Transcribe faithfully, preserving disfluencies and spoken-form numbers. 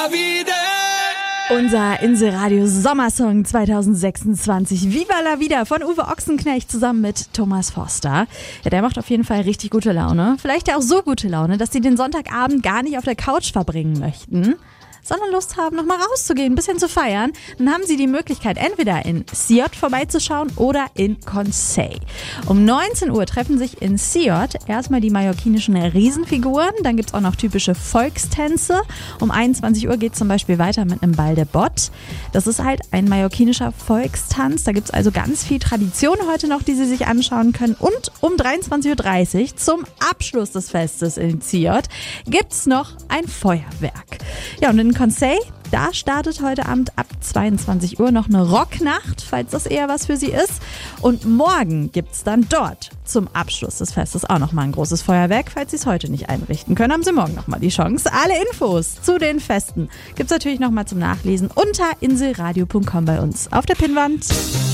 Unser Inselradio Sommersong zwanzig sechsundzwanzig. Viva la Vida von Uwe Ochsenknecht zusammen mit Thomas Forster. Ja, der macht auf jeden Fall richtig gute Laune. Vielleicht ja auch so gute Laune, dass sie den Sonntagabend gar nicht auf der Couch verbringen möchten, sondern Lust haben, nochmal rauszugehen, ein bisschen zu feiern. Dann haben sie die Möglichkeit, entweder in Siot vorbeizuschauen oder in Conseil. Um neunzehn Uhr treffen sich in Siot erstmal die mallorquinischen Riesenfiguren. Dann gibt es auch noch typische Volkstänze. Um einundzwanzig Uhr geht es zum Beispiel weiter mit einem Bal de Bot. Das ist halt ein mallorquinischer Volkstanz. Da gibt es also ganz viel Tradition heute noch, die sie sich anschauen können. Und um dreiundzwanzig Uhr dreißig zum Abschluss des Festes in Siot gibt es noch ein Feuerwerk. Ja, und in Conseil, da startet heute Abend ab zweiundzwanzig Uhr noch eine Rocknacht, falls das eher was für Sie ist. Und morgen gibt es dann dort zum Abschluss des Festes auch nochmal ein großes Feuerwerk. Falls Sie es heute nicht einrichten können, haben Sie morgen nochmal die Chance. Alle Infos zu den Festen gibt es natürlich nochmal zum Nachlesen unter inselradio punkt com bei uns auf der Pinnwand.